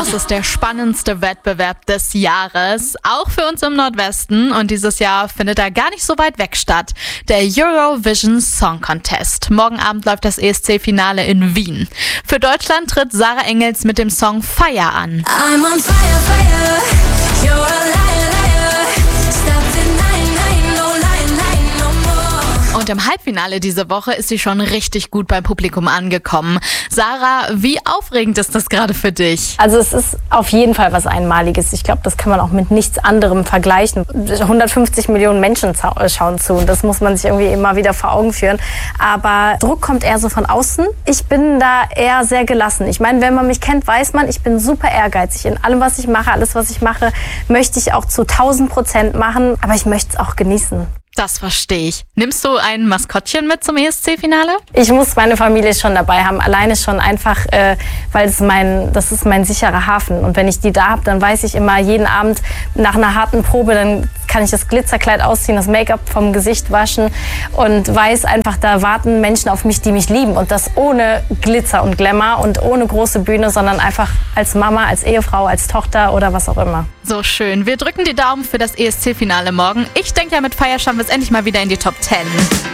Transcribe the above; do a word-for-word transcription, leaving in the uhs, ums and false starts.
Das ist der spannendste Wettbewerb des Jahres, auch für uns im Nordwesten. Und dieses Jahr findet er gar nicht so weit weg statt. Der Eurovision Song Contest. Morgen Abend läuft das E S C-Finale in Wien. Für Deutschland tritt Sarah Engels mit dem Song Fire an. I'm on fire, fire. You're a liar, liar. Stop denying, lying, no lying, lying no more. Und im Halbfinale diese Woche ist sie schon richtig gut beim Publikum angekommen. Sarah, wie aufregend ist das gerade für dich? Also es ist auf jeden Fall was Einmaliges. Ich glaube, das kann man auch mit nichts anderem vergleichen. hundertfünfzig Millionen Menschen schauen zu und das muss man sich irgendwie immer wieder vor Augen führen. Aber Druck kommt eher so von außen. Ich bin da eher sehr gelassen. Ich meine, wenn man mich kennt, weiß man, ich bin super ehrgeizig. In allem, was ich mache, alles, was ich mache, möchte ich auch zu tausend Prozent machen. Aber ich möchte es auch genießen. Das verstehe ich. Nimmst du ein Maskottchen mit zum E S C-Finale? Ich muss meine Familie schon dabei haben. Alleine schon einfach, äh, weil es mein, das ist mein sicherer Hafen. Und wenn ich die da habe, dann weiß ich immer jeden Abend nach einer harten Probe, dann kann ich das Glitzerkleid ausziehen, das Make-up vom Gesicht waschen und weiß einfach, da warten Menschen auf mich, die mich lieben. Und das ohne Glitzer und Glamour und ohne große Bühne, sondern einfach als Mama, als Ehefrau, als Tochter oder was auch immer. So schön. Wir drücken die Daumen für das E S C-Finale morgen. Ich denke ja, mit Fire schaffen wir es endlich mal wieder in die Top Ten.